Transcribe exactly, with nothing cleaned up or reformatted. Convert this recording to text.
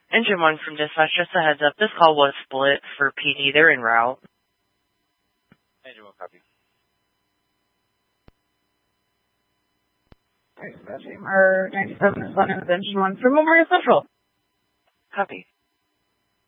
Engine one from dispatch, just a heads up, this call was split for P D. They're en route. Engine one, copy. Dispatch, our ninety-seven is on Engine one from Memorial Central. Copy.